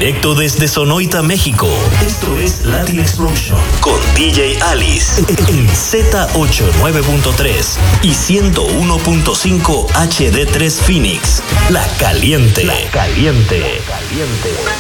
Directo desde Sonoita, México. Esto es Latin Explosion con DJ Alice en Z89.3 y 101.5 HD3 Phoenix. La caliente. La caliente.